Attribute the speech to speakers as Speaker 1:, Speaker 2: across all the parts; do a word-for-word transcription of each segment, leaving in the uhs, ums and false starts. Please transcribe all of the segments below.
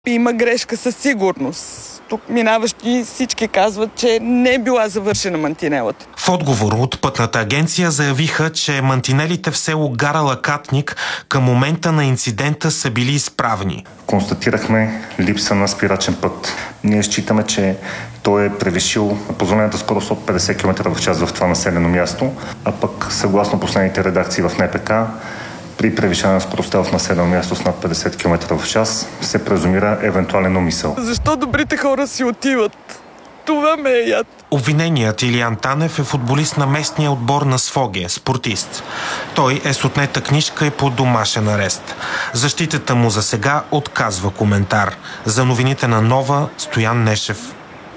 Speaker 1: Има грешка със сигурност. Тук минаващи всички казват, че не е била завършена мантинелата.
Speaker 2: В отговор от Пътната агенция заявиха, че мантинелите в село Гара Лакатник към момента на инцидента са били изправни.
Speaker 3: Констатирахме липса на спирачен път. Ние считаме, че той е превишил позволената скорост от петдесет километра в час в това населено място, а пък съгласно последните редакции в Н П К, при превишаване на скоростта в населено място с над петдесет километра в час се презумира евентуален умисъл.
Speaker 1: Защо добрите хора си отиват? Това ме е яд.
Speaker 2: Обвиненият Илиян Танев е футболист на местния отбор на Своге, спортист. Той е с отнета книжка и под домашен арест. Защитата му за сега отказва коментар. За новините на Нова, Стоян Нешев.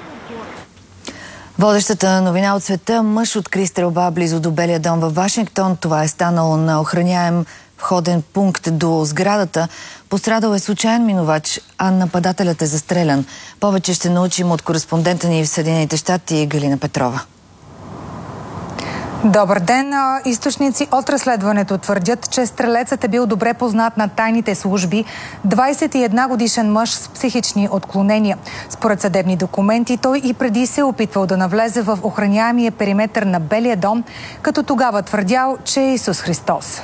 Speaker 4: Водещата новина от света: мъж откри стрелба близо до Белия дом във Вашингтон. Това е станало на охраняем входен пункт до сградата. Пострадал е случайен минувач, а нападателят е застрелян. Повече ще научим от кореспондента ни в Съединените щати Галина Петрова.
Speaker 5: Добър ден! Източници от разследването твърдят, че стрелецът е бил добре познат на тайните служби, двадесет и една годишен мъж с психични отклонения. Според съдебни документи, той и преди се опитвал да навлезе в охраняемия периметър на Белия дом, като тогава твърдял, че е Исус Христос.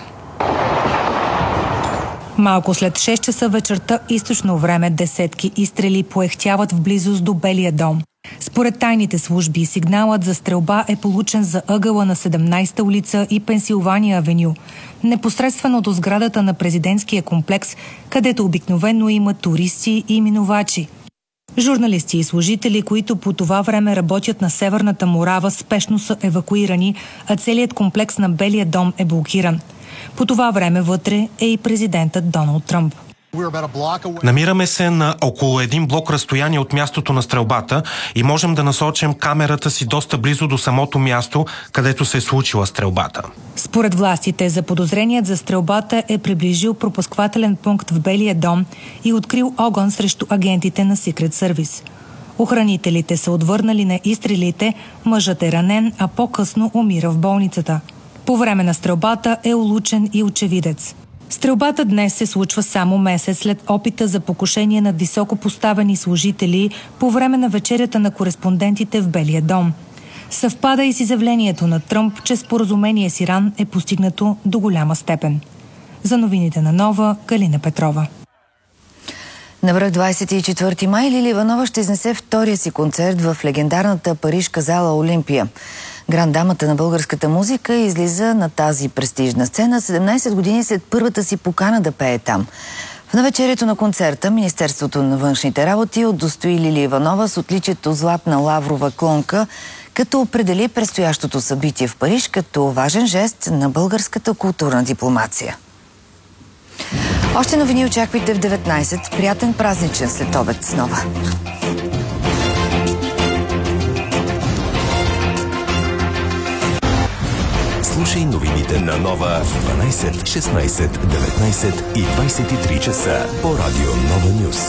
Speaker 5: Малко след шест часа вечерта източно време десетки изстрели поехтяват в близост до Белия дом. Според тайните служби, сигналът за стрелба е получен за ъгъла на седемнадесета улица и Пенсилвания авеню, непосредствено до сградата на президентския комплекс, където обикновено има туристи и минувачи. Журналисти и служители, които по това време работят на Северната Морава, спешно са евакуирани, а целият комплекс на Белия дом е блокиран. По това време вътре е и президентът Доналд Тръмп.
Speaker 2: Намираме се на около един блок разстояние от мястото на стрелбата и можем да насочим камерата си доста близо до самото място, където се е случила стрелбата.
Speaker 5: Според властите, заподозреният за стрелбата е приближил пропусквателен пункт в Белия дом и открил огън срещу агентите на Secret Service. Охранителите са отвърнали на изстрелите, мъжът е ранен, а по-късно умира в болницата. По време на стрелбата е улучен и очевидец. Стрелбата днес се случва само месец след опита за покушение над високо поставени служители по време на вечерята на кореспондентите в Белия дом. Съвпада и с изявлението на Тръмп, че споразумение с Иран е постигнато до голяма степен. За новините на Нова, Галина Петрова.
Speaker 4: На връх двадесет и четвърти май Лили Иванова ще изнесе втория си концерт в легендарната парижка зала Олимпия. Гранд-дамата на българската музика излиза на тази престижна сцена седемнадесет години след първата си покана да пее там. В навечерието на концерта Министерството на външните работи удостои Лили Иванова с отличието златна лаврова клонка, като определи предстоящото събитие в Париж като важен жест на българската културна дипломация. Още новини очаквайте в деветнадесет. Приятен празничен следобед с Нова.
Speaker 6: Слушай новините на Нова в дванадесет, шестнадесет, деветнадесет и двадесет и три часа по радио Нова Нюс.